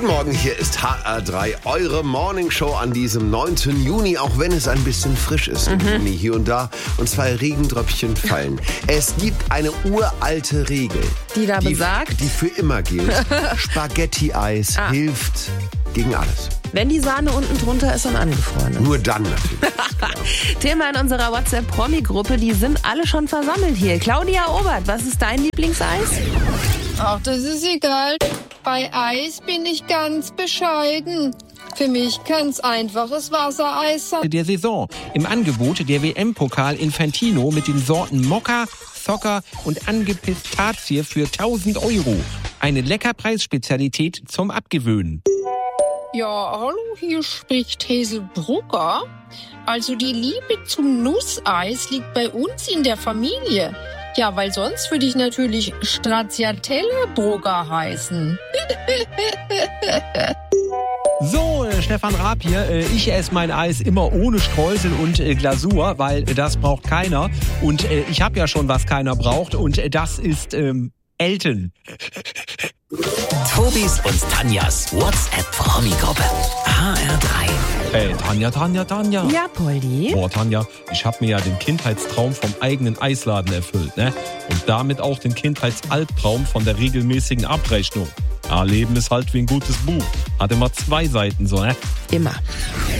Guten Morgen, hier ist HR3, eure Morningshow an diesem 9. Juni, auch wenn es ein bisschen frisch ist im Juni hier und da und 2 Regentröpfchen fallen. Es gibt eine uralte Regel, die besagt, die für immer gilt. Spaghetti-Eis hilft gegen alles. Wenn die Sahne unten drunter ist und angefroren ist. Nur dann natürlich. Thema in unserer WhatsApp-Promi-Gruppe, die sind alle schon versammelt hier. Claudia Obert, was ist dein Lieblingseis? Ach, das ist egal. Bei Eis bin ich ganz bescheiden. Für mich ganz einfaches Wassereis sein. Der Saison im Angebot der WM-Pokal Infantino mit den Sorten Mokka, Zocker und Angepistazie für 1.000 €. Eine Leckerpreisspezialität zum Abgewöhnen. Ja, hallo, hier spricht Hazel Brugger. Also die Liebe zum Nusseis liegt bei uns in der Familie. Ja, weil sonst würde ich natürlich Stracciatella Brugger heißen. So, Stefan Raab hier. Ich esse mein Eis immer ohne Streusel und Glasur, weil das braucht keiner. Und ich habe ja schon, was keiner braucht. Und das ist Elton. Tobis und Tanjas WhatsApp-Promi-Gruppe. HR3. Hey, Tanja. Ja, Poldi. Boah, Tanja, ich habe mir ja den Kindheitstraum vom eigenen Eisladen erfüllt, ne? Und damit auch den Kindheitsalbtraum von der regelmäßigen Abrechnung. Ja, Leben ist halt wie ein gutes Buch. Hat immer 2 Seiten, so, ne? Immer.